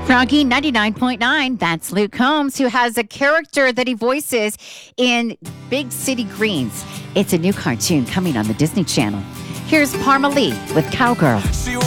Froggy 99.9. That's Luke Combs, who has a character that he voices in Big City Greens. It's a new cartoon coming on the Disney Channel. Here's Parma Lee with Cowgirl.